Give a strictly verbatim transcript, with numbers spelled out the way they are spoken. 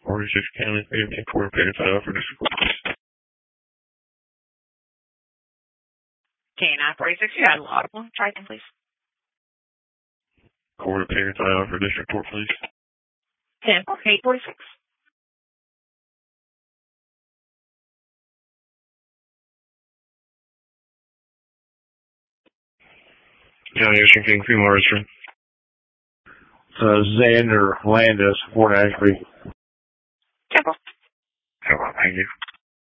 forty-six County, fifteen, Court of Appearance, I offer district court, please. K nine forty-six, you had a lot of them. Try again, please. Court of Appearance, I offer district court, please. ten, eight forty-six. County Eastern King, female registrant. Uh, Xander Landis, Fort Ashby. Temple. Thank you.